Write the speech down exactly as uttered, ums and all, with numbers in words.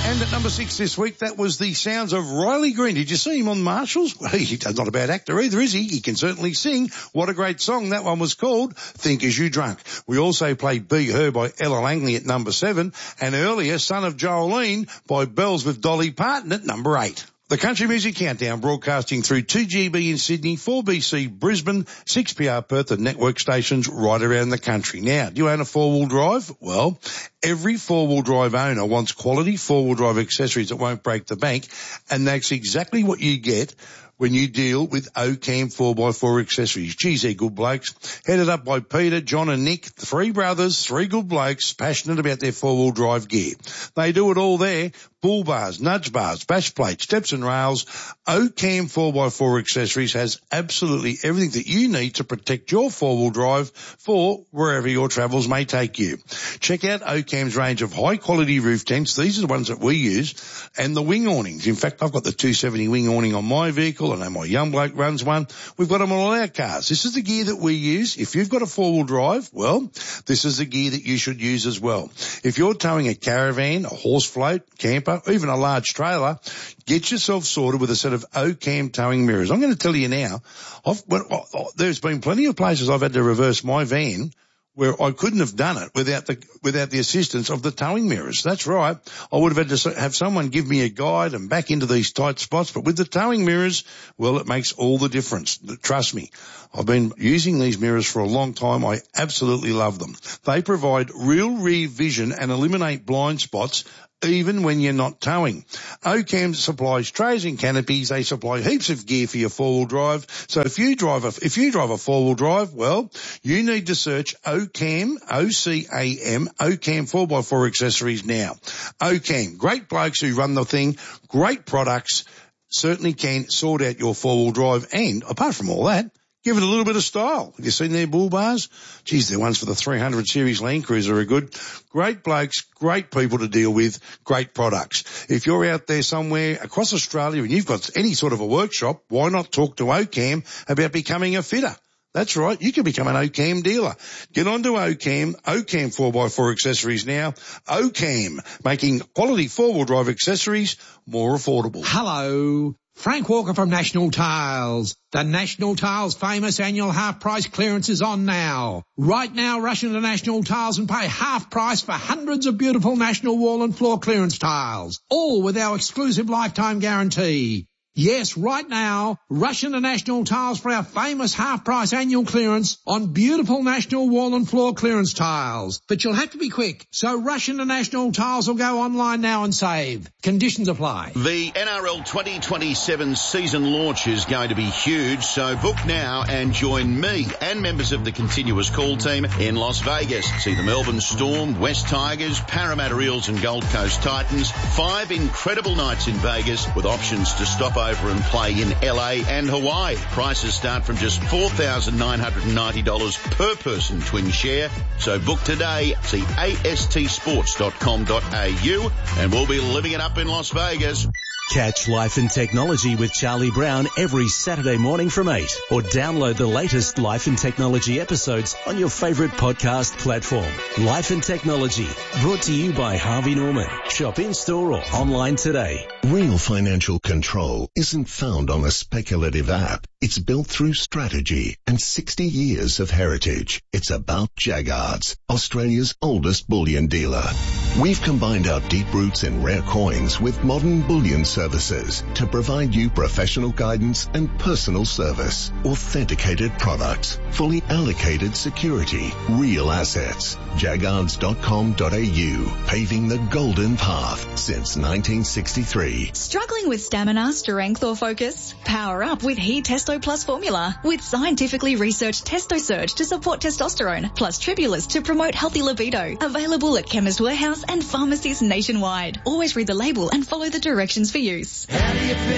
And at number six this week, that was the sounds of Riley Green. Did you see him on Marshalls? Well, he's not a bad actor either, is he? He can certainly sing. What a great song. That one was called Think As You Drunk. We also played Be Her by Ella Langley at number seven, and earlier Son of Jolene by Bells with Dolly Parton at number eight. The Country Music Countdown broadcasting through two G B in Sydney, four B C Brisbane, six P R Perth and network stations right around the country. Now, do you own a four-wheel drive? Well, every four-wheel drive owner wants quality four-wheel drive accessories that won't break the bank, and that's exactly what you get when you deal with Ocam four by four accessories. Geez, they're good blokes. Headed up by Peter, John and Nick, three brothers, three good blokes, passionate about their four-wheel drive gear. They do it all there. Bull bars, nudge bars, bash plates, steps and rails. Ocam four by four accessories has absolutely everything that you need to protect your four-wheel drive for wherever your travels may take you. Check out Ocam's range of high-quality roof tents. These are the ones that we use. And the wing awnings. In fact, I've got the two seventy wing awning on my vehicle. I know my young bloke runs one. We've got them on all our cars. This is the gear that we use. If you've got a four-wheel drive, well, this is the gear that you should use as well. If you're towing a caravan, a horse float, camper, or even a large trailer, get yourself sorted with a set of Ocam towing mirrors. I'm going to tell you now, I've, well, there's been plenty of places I've had to reverse my van where I couldn't have done it without the without the assistance of the towing mirrors. That's right. I would have had to have someone give me a guide and back into these tight spots. But with the towing mirrors, well, it makes all the difference. Trust me. I've been using these mirrors for a long time. I absolutely love them. They provide real rear vision and eliminate blind spots even when you're not towing. Ocam supplies trays and canopies. They supply heaps of gear for your four-wheel drive. So if you drive a, if you drive a four-wheel drive, well, you need to search Ocam, O C A M, Ocam four by four accessories now. Ocam, great blokes who run the thing, great products, certainly can sort out your four-wheel drive. And apart from all that, give it a little bit of style. Have you seen their bull bars? Geez, the ones for the three hundred series Land Cruiser are good. Great blokes, great people to deal with, great products. If you're out there somewhere across Australia and you've got any sort of a workshop, why not talk to Ocam about becoming a fitter? That's right. You can become an Ocam dealer. Get on to Ocam, Ocam four by four accessories now. Ocam, making quality four-wheel drive accessories more affordable. Hello. Frank Walker from National Tiles. The National Tiles famous annual half price clearance is on now. Right now, rush into National Tiles and pay half price for hundreds of beautiful National wall and floor clearance tiles, all with our exclusive lifetime guarantee. Yes, right now, rush into National Tiles for our famous half-price annual clearance on beautiful National wall and floor clearance tiles. But you'll have to be quick, so rush into National Tiles or go online now and save. Conditions apply. The N R L twenty twenty-seven season launch is going to be huge, so book now and join me and members of the continuous call team in Las Vegas. See the Melbourne Storm, West Tigers, Parramatta Eels and Gold Coast Titans. Five incredible nights in Vegas with options to stop over and play in L A and Hawaii. Prices start from just four thousand nine hundred ninety dollars per person twin share. So book today. See A S T sports dot com dot A U and we'll be living it up in Las Vegas. Catch Life and Technology with Charlie Brown every Saturday morning from eight or download the latest Life and Technology episodes on your favourite podcast platform. Life and Technology, brought to you by Harvey Norman. Shop in-store or online today. Real financial control isn't found on a speculative app. It's built through strategy and sixty years of heritage. It's about Jaggards, Australia's oldest bullion dealer. We've combined our deep roots in rare coins with modern bullion services to provide you professional guidance and personal service, authenticated products, fully allocated security, real assets. Jaggards dot com dot A U, paving the golden path since nineteen sixty-three. Struggling with stamina, strength or focus? Power up with He Testo Plus formula with scientifically researched Testo Surge to support testosterone, plus Tribulus to promote healthy libido. Available at Chemist Warehouse and pharmacies nationwide. Always read the label and follow the directions for use.